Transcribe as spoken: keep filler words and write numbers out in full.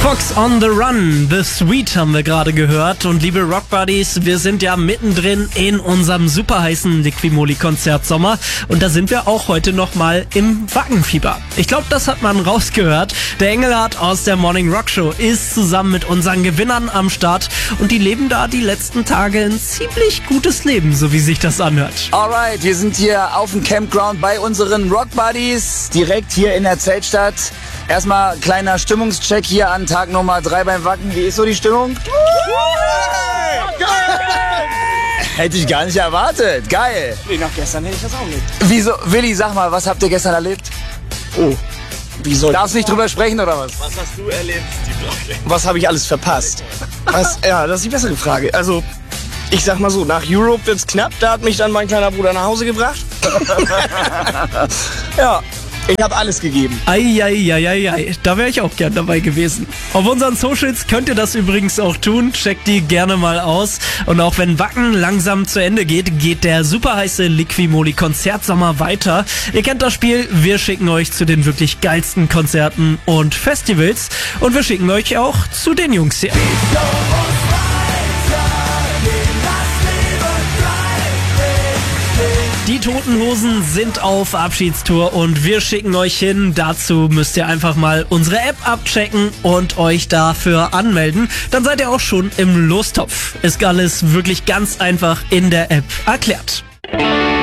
Fox on the Run, The Sweet haben wir gerade gehört. Und liebe Rock Buddies, wir sind ja mittendrin in unserem super heißen Liquimoli-Konzert Sommer. Und da sind wir auch heute nochmal im Wackenfieber. Ich glaube, das hat man rausgehört. Der Engelhardt aus der Morning Rock Show ist zusammen mit unseren Gewinnern am Start. Und die leben da die letzten Tage ein ziemlich gutes Leben, so wie sich das anhört. Alright, wir sind hier auf dem Campground bei unseren Rock Buddies, direkt hier in der Zeltstadt. Erstmal kleiner Stimmungscheck hier an Tag Nummer drei beim Wacken. Wie ist so die Stimmung? Hätte ich gar nicht erwartet. Geil. Nee, nach gestern hätte ich das auch nicht. Wieso? Willi, sag mal, was habt ihr gestern erlebt? Oh, wie soll Darfst nicht drüber sprechen oder was? Was hast du erlebt, die Block? Was habe ich alles verpasst? Was? Ja, das ist die bessere Frage. Also, ich sag mal so, nach Europe wird's knapp. Da hat mich dann mein kleiner Bruder nach Hause gebracht. Ja. Ich habe alles gegeben. Eieieiei, da wäre ich auch gern dabei gewesen. Auf unseren Socials könnt ihr das übrigens auch tun. Checkt die gerne mal aus. Und auch wenn Wacken langsam zu Ende geht, geht der super heiße Liquimoli-Konzertsommer weiter. Ihr kennt das Spiel. Wir schicken euch zu den wirklich geilsten Konzerten und Festivals. Und wir schicken euch auch zu den Jungs hier. Die Toten Hosen sind auf Abschiedstour und wir schicken euch hin. Dazu müsst ihr einfach mal unsere App abchecken und euch dafür anmelden. Dann seid ihr auch schon im Lostopf. Ist alles wirklich ganz einfach in der App erklärt.